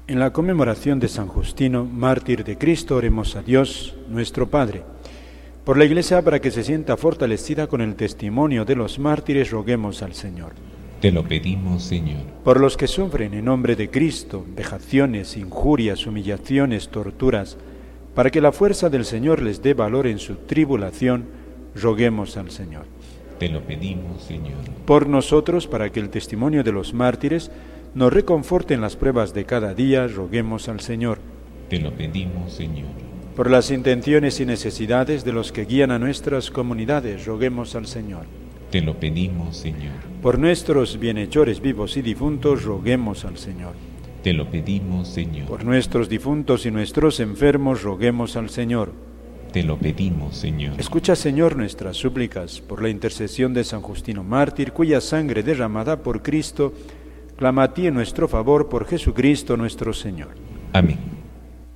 En la conmemoración de San Justino, mártir de Cristo, oremos a Dios, nuestro Padre. Por la Iglesia, para que se sienta fortalecida con el testimonio de los mártires, roguemos al Señor. Te lo pedimos, Señor. Por los que sufren en nombre de Cristo, vejaciones, injurias, humillaciones, torturas, para que la fuerza del Señor les dé valor en su tribulación, roguemos al Señor. Te lo pedimos, Señor. Por nosotros, para que el testimonio de los mártires nos reconforte en las pruebas de cada día, roguemos al Señor. Te lo pedimos, Señor. Por las intenciones y necesidades de los que guían a nuestras comunidades, roguemos al Señor. Te lo pedimos, Señor. Por nuestros bienhechores vivos y difuntos, roguemos al Señor. Te lo pedimos, Señor. Por nuestros difuntos y nuestros enfermos, roguemos al Señor. Te lo pedimos, Señor. Escucha, Señor, nuestras súplicas, por la intercesión de San Justino mártir, cuya sangre derramada por Cristo clama a ti en nuestro favor, por Jesucristo nuestro Señor. Amén.